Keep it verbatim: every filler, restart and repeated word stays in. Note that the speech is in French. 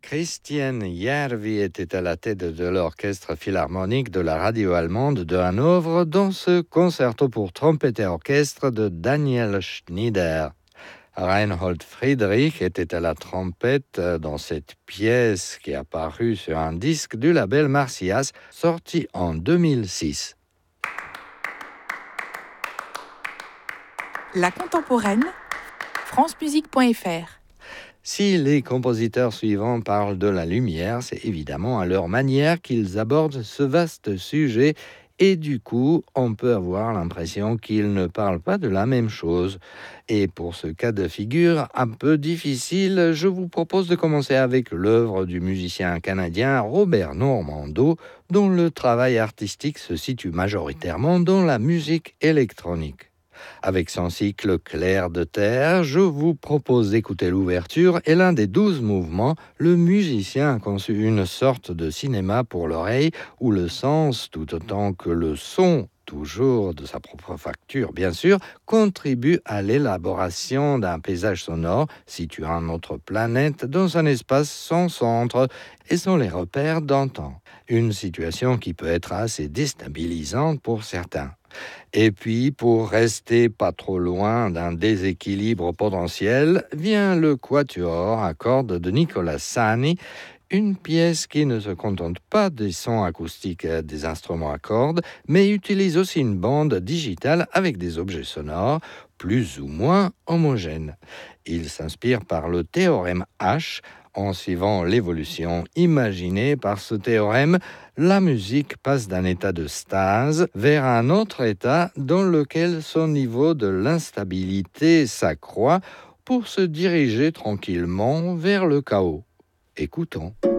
Christian Järvi était à la tête de l'orchestre philharmonique de la radio allemande de Hanovre dans ce concerto pour trompette et orchestre de Daniel Schnyder. Reinhold Friedrich était à la trompette dans cette pièce qui est apparue sur un disque du label Marsyas, sorti en deux mille six. La contemporaine, francemusique point f r. Si les compositeurs suivants parlent de la lumière, c'est évidemment à leur manière qu'ils abordent ce vaste sujet et du coup, on peut avoir l'impression qu'ils ne parlent pas de la même chose. Et pour ce cas de figure un peu difficile, je vous propose de commencer avec l'œuvre du musicien canadien Robert Normando, dont le travail artistique se situe majoritairement dans la musique électronique. Avec son cycle Clair de terre, je vous propose d'écouter l'ouverture et l'un des douze mouvements. Le musicien a conçu une sorte de cinéma pour l'oreille où le sens, tout autant que le son, toujours de sa propre facture bien sûr, contribue à l'élaboration d'un paysage sonore situant notre planète dans un espace sans centre et sans les repères d'antan. Une situation qui peut être assez déstabilisante pour certains. Et puis, pour rester pas trop loin d'un déséquilibre potentiel, vient le quatuor à cordes de Nicolas Sani, une pièce qui ne se contente pas des sons acoustiques des instruments à cordes, mais utilise aussi une bande digitale avec des objets sonores plus ou moins homogènes. Il s'inspire par le théorème H. En suivant l'évolution imaginée par ce théorème, la musique passe d'un état de stase vers un autre état dans lequel son niveau de l'instabilité s'accroît pour se diriger tranquillement vers le chaos. Écoutons.